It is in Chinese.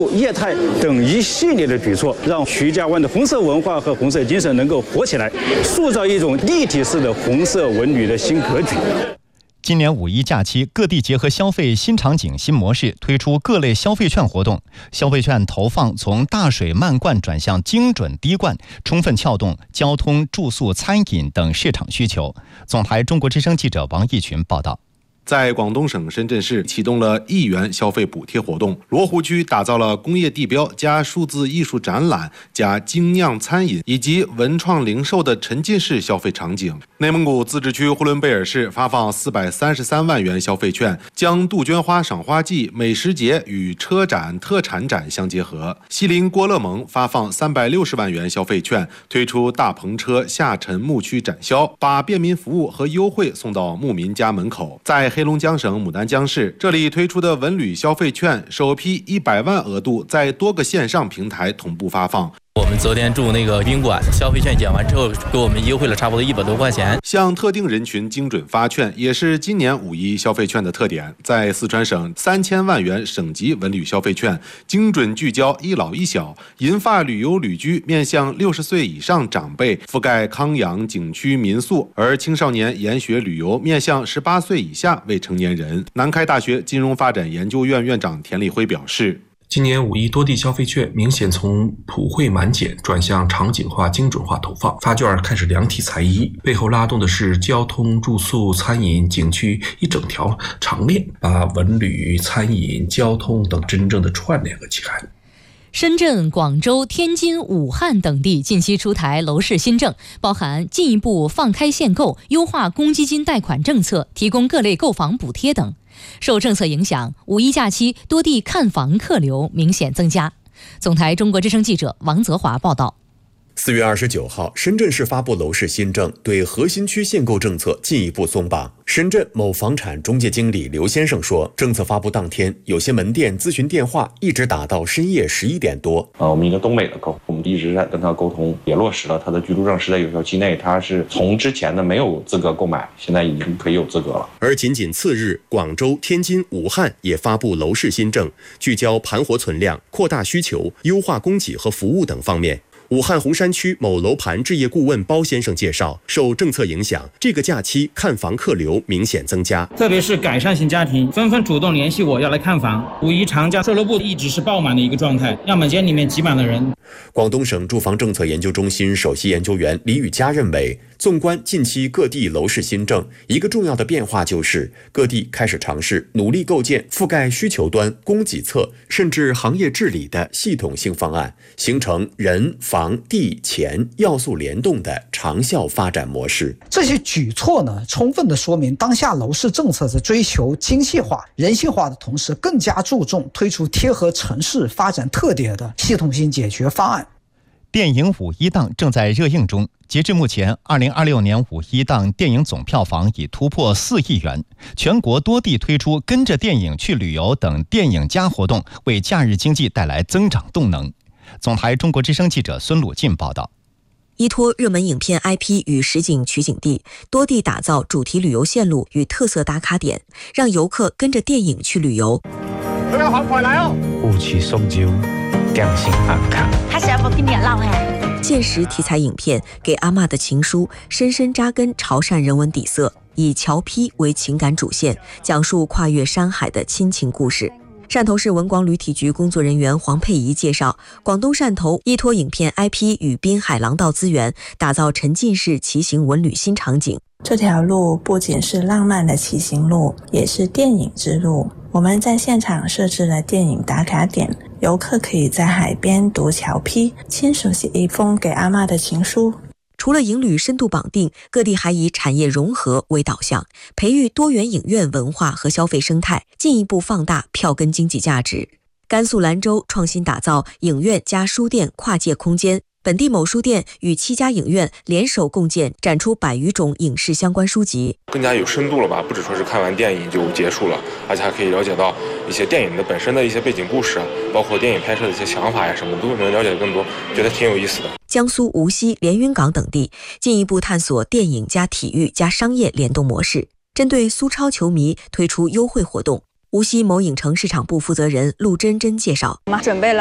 业态等一系列的举措，让徐家湾的红色文化和红色精神能够活起来，塑造一种立体式的红色文旅的新格局。 今年五一假期，各地结合消费新场景、新模式，推出各类消费券活动。消费券投放从大水漫灌转向精准滴灌，充分撬动交通、住宿、餐饮等市场需求。总台中国之声记者王义群报道。 在广东省深圳市启动了1元消费补贴活动，罗湖区打造了工业地标加数字艺术展览加精酿餐饮以及文创零售的沉浸式消费场景。内蒙古自治区呼伦贝尔市发放433万元消费券，将杜鹃花赏花季、美食节与车展、特产展相结合。锡林郭勒盟发放360万元消费券，推出大篷车下沉牧区展销，把便民服务和优惠送到牧民家门口。在黑龙江省牡丹江市，这里推出的文旅消费券首批100万额度在多个线上平台同步发放。 我们昨天住那个宾馆，消费券减完之后，给我们优惠了差不多100多块钱。 向特定人群精准发券，也是今年五一消费券的特点。在四川省，3000万元省级文旅消费券，精准聚焦一老一小，银发旅游旅居面向60岁以上长辈，覆盖康养、景区、民宿；而青少年研学旅游面向18岁以下未成年人。南开大学金融发展研究院院长田立辉表示。 今年五一多地消费券明显从普惠满减转向场景化、精准化投放，发券开始量体裁衣，背后拉动的是交通、住宿、餐饮、景区一整条长链，把文旅、餐饮、交通等真正的串联了起来。 深圳、广州、天津、武汉等地近期出台楼市新政，包含进一步放开限购、优化公积金贷款政策、提供各类购房补贴等。受政策影响，五一假期多地看房客流明显增加。总台中国之声记者王泽华报道。 4月29号，深圳市发布楼市新政，对核心区限购政策进一步松绑。深圳某房产中介经理刘先生说，政策发布当天，有些门店咨询电话一直打到深夜11点多。 我们一个东北的客户，我们一直在跟他沟通，也落实了他的居住证是在有效期内，他是从之前的没有资格购买，现在已经可以有资格了。 而仅次日，广州、天津、武汉也发布楼市新政，聚焦盘活存量、扩大需求、优化供给和服务等方面。武汉洪山区某楼盘置业顾问包先生介绍，受政策影响，这个假期看房客流明显增加， 特别是改善型家庭纷纷主动联系我要来看房。五一长假售楼部一直是爆满的一个状态，样本间里面挤满了人。 广东省住房政策研究中心首席研究员李宇佳认为，纵观近期各地楼市新政，一个重要的变化就是各地开始尝试努力构建覆盖需求端、供给侧甚至行业治理的系统性方案，形成人、房、地、钱要素联动的长效发展模式。 这些举措呢，充分的说明当下楼市政策在追求精细化、人性化的同时，更加注重推出贴合城市发展特点的系统性解决方案。 电影五一档正在热映中，截至目前，2026年五一档电影总票房已突破4亿元。全国多地推出跟着电影去旅游等电影加活动，为假日经济带来增长动能。总台中国之声记者孙鲁进报道。 依托热门影片 IP 与实景取景地，多地打造主题旅游线路与特色打卡点，让游客跟着电影去旅游。 佢有學回來哦，烏翅鬆蕉，姜心安卡。 他想要跟你鬧嘿。现实题材影片《给阿嬷的情书》深深扎根潮汕人文底色，以侨批为情感主线，讲述跨越山海的亲情故事。汕头市文广旅体局工作人员黄佩仪介绍，广东汕头依托影片 IP 与滨海廊道资源，打造沉浸式骑行文旅新场景。 这条路不仅是浪漫的骑行路，也是电影之路。我们在现场设置了电影打卡点，游客可以在海边读侨批，亲手写一封给阿嬷的情书。 除了影旅深度绑定，各地还以产业融合为导向，培育多元影院文化和消费生态，进一步放大票根经济价值。甘肃兰州创新打造影院加书店跨界空间，本地某书店与7家影院联手共建，展出100余种影视相关书籍， 更加有深度了吧？不只说是看完电影就结束了，而且还可以了解到一些电影的本身的一些背景故事，包括电影拍摄的一些想法呀什么，都能了解更多，觉得挺有意思的。 江苏无锡、连云港等地进一步探索电影加体育加商业联动模式，针对苏超球迷推出优惠活动。 无锡某影城市场部负责人陆真真介绍， 我们准备了